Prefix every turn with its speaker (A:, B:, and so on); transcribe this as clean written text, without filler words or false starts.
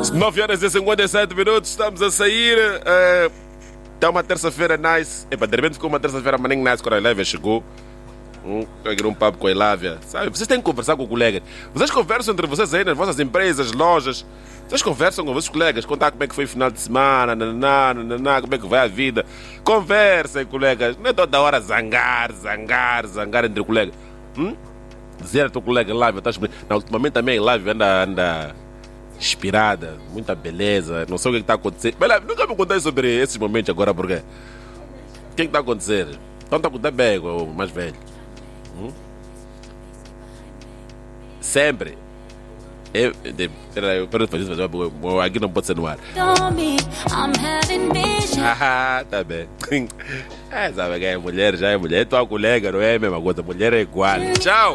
A: 9h57, estamos a sair. Está uma terça-feira nice. Epa, de repente ficou uma terça-feira, mas nem nice quando a Elávia chegou. Peguei um papo com a Elávia. Sabe, vocês têm que conversar com o colega. Vocês conversam entre vocês aí nas vossas empresas, lojas. Vocês conversam com vossos colegas, contar como é que foi o final de semana, como é que vai a vida. Conversem, colegas. Não é toda hora zangar entre colegas. Dizer ao teu colega Elávia, ultimamente também a Elávia anda inspirada, muita beleza, não sei o que está acontecendo. Mas nunca me contei sobre esses momentos agora, porque o que está a acontecer? Então está a contar bem, o mais velho. Sempre. Aqui não pode ser no ar. Tá bem. Sabe que é mulher, já é mulher. Tua colega não é a mesma coisa, mulher é igual. Tchau.